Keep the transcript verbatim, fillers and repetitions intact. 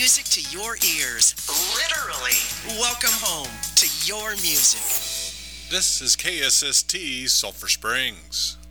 music to your ears. Literally. Welcome home to your music. This is K S S T Sulphur Springs.